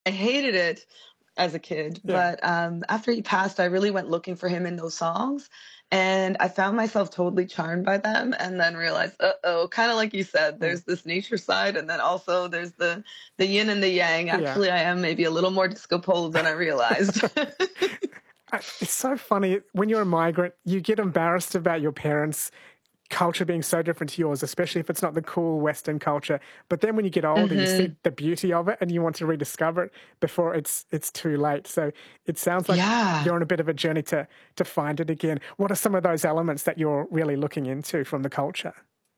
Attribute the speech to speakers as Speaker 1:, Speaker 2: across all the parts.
Speaker 1: I hated it as a kid,
Speaker 2: Yeah.
Speaker 1: but after he passed, I really went looking for him in those songs, and I found myself totally charmed by them, and then realized, uh-oh, kind of like you said,
Speaker 2: Mm.
Speaker 1: there's this nature side, and then also there's the yin and the yang.
Speaker 2: Yeah.
Speaker 1: Actually, I am maybe a little more disco polo than I realized.
Speaker 2: It's so funny. When you're a migrant, you get embarrassed about your parents' culture being so different to yours, especially if it's not the cool Western culture. But then when you get older, you see
Speaker 1: Hmm.
Speaker 2: the beauty of it and you want to rediscover it before it's too late. So it sounds like
Speaker 1: Yeah.
Speaker 2: you're on a bit of a journey to find it again. What are some of those elements that you're really looking into from the culture?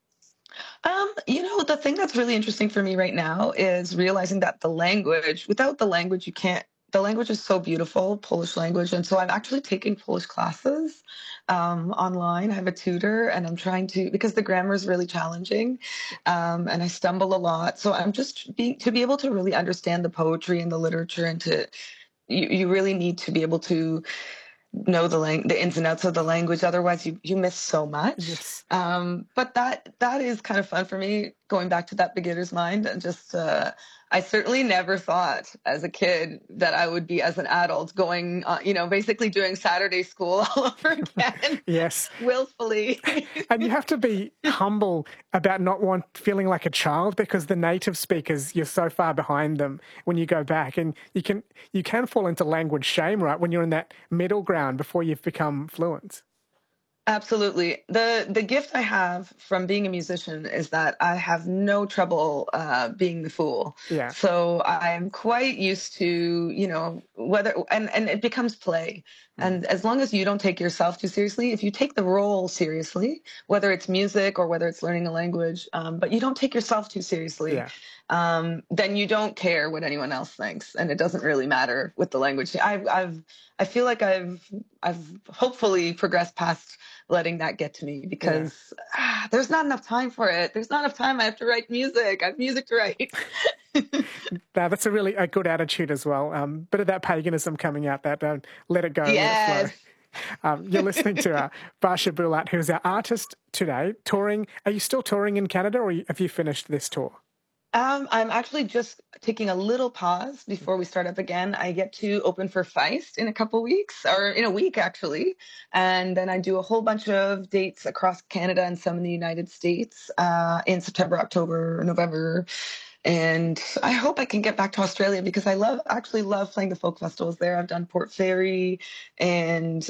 Speaker 1: The thing that's really interesting for me right now is realizing that the language, without the language, you can't. The language is so beautiful, Polish language, and so I'm actually taking Polish classes online. I have a tutor, and I'm trying to because the grammar is really challenging, and I stumble a lot. So I'm just being to be able to really understand the poetry and the literature, and to you really need to be able to know the ins and outs of the language. Otherwise, you miss so much.
Speaker 2: Yes.
Speaker 1: But that is kind of fun for me, going back to that beginner's mind, and just I certainly never thought as a kid that I would be as an adult going, basically doing Saturday school all over again,
Speaker 2: Yes.
Speaker 1: willfully.
Speaker 2: And you have to be humble about not feeling like a child because the native speakers, you're so far behind them when you go back. And you can fall into language shame, right, when you're in that middle ground before you've become fluent.
Speaker 1: Absolutely. The gift I have from being a musician is that I have no trouble being the fool.
Speaker 2: Yeah.
Speaker 1: So I'm quite used to, whether and it becomes play.
Speaker 2: Mm.
Speaker 1: And as long as you don't take yourself too seriously, if you take the role seriously, whether it's music or whether it's learning a language, but you don't take yourself too seriously,
Speaker 2: Yeah.
Speaker 1: then you don't care what anyone else thinks, and it doesn't really matter with the language. I feel like I've hopefully progressed past letting that get to me
Speaker 2: Yeah.
Speaker 1: because there's not enough time for it. There's not enough time. I have to write music. I have music to write.
Speaker 2: Now, that's a good attitude as well. Bit of that paganism coming out, that let it go, let it flow.
Speaker 1: Yes.
Speaker 2: You're listening to Barsha Bulat, who's our artist today, touring. Are you still touring in Canada or have you finished this tour?
Speaker 1: I'm actually just taking a little pause before we start up again. I get to open for Feist in a couple weeks, or in a week actually, and then I do a whole bunch of dates across Canada and some in the United States in September, October, November, and I hope I can get back to Australia because I actually love playing the folk festivals there. I've done Port Fairy and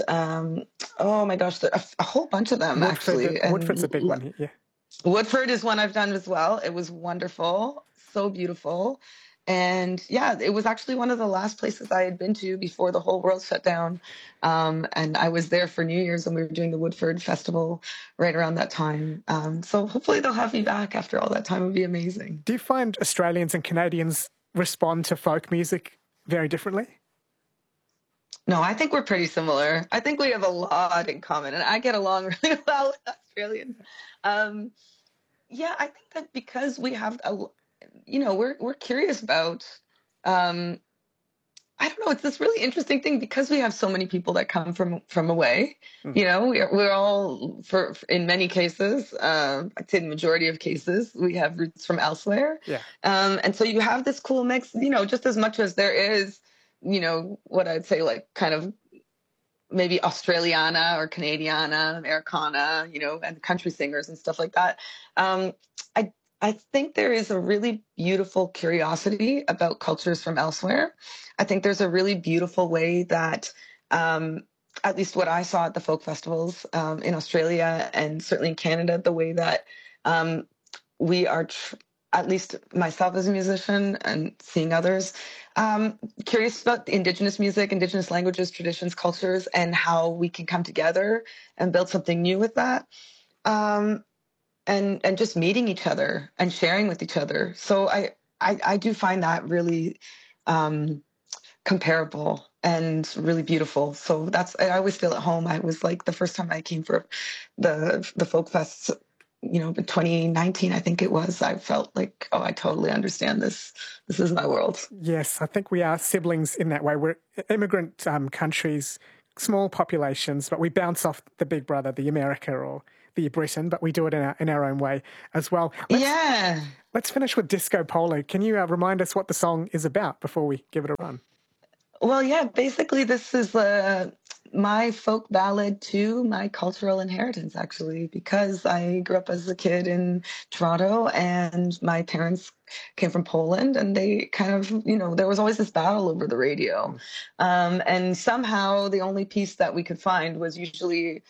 Speaker 1: oh my gosh, a whole bunch of them
Speaker 2: Woodford,
Speaker 1: actually,
Speaker 2: Woodford's
Speaker 1: and
Speaker 2: a big one. Yeah.
Speaker 1: Woodford is one I've done as well. It was wonderful, so beautiful. And yeah, it was actually one of the last places I had been to before the whole world shut down. And I was there for New Year's when we were doing the Woodford Festival right around that time. So hopefully they'll have me back after all that time. It would be amazing.
Speaker 2: Do you find Australians and Canadians respond to folk music very differently?
Speaker 1: No, I think we're pretty similar. I think we have a lot in common, and I get along really well with Australians. Um, yeah, I think that because we have we're curious about um I don't know, it's this really interesting thing because we have so many people that come from away.
Speaker 2: Mm.
Speaker 1: We're all for in many cases, I'd say the majority of cases, we have roots from elsewhere.
Speaker 2: Yeah.
Speaker 1: And so you have this cool mix, just as much as there is, what I'd say like kind of maybe Australiana or Canadiana, Americana, and country singers and stuff like that. Um, I I think there is a really beautiful curiosity about cultures from elsewhere. I think there's a really beautiful way that, at least what I saw at the folk festivals in Australia and certainly in Canada, the way that um, we are, at least myself as a musician and seeing others, curious about the Indigenous music, Indigenous languages, traditions, cultures, and how we can come together and build something new with that. Um, and just meeting each other and sharing with each other. So I do find that really um, comparable and really beautiful. So I always feel at home. I was like the first time I came for the folk fest, in 2019, I think it was. I felt like, oh, I totally understand this. This is my world.
Speaker 2: Yes, I think we are siblings in that way. We're immigrant countries, small populations, but we bounce off the big brother, the America or the Britain, but we do it in our own way as well.
Speaker 1: Yeah.
Speaker 2: Let's finish with Disco Polo. Can you remind us what the song is about before we give it a run?
Speaker 1: Well, yeah, basically, this is my folk ballad to my cultural inheritance, actually, because I grew up as a kid in Toronto and my parents came from Poland, and they kind of, there was always this battle over the radio. And somehow the only piece that we could find was usually,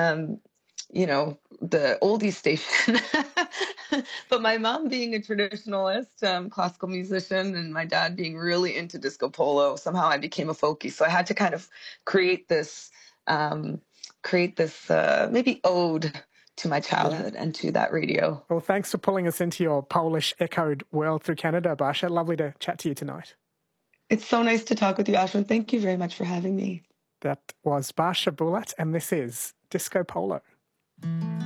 Speaker 1: the oldies station. But my mom being a traditionalist, classical musician, and my dad being really into disco polo, somehow I became a folkie. So I had to kind of create this maybe ode to my childhood and to that radio.
Speaker 2: Well, thanks for pulling us into your Polish echoed world through Canada, Basia. Lovely to chat to you tonight.
Speaker 1: It's so nice to talk with you, Ashwin. Thank you very much for having me.
Speaker 2: That was Basia Bulat, and this is Disco Polo.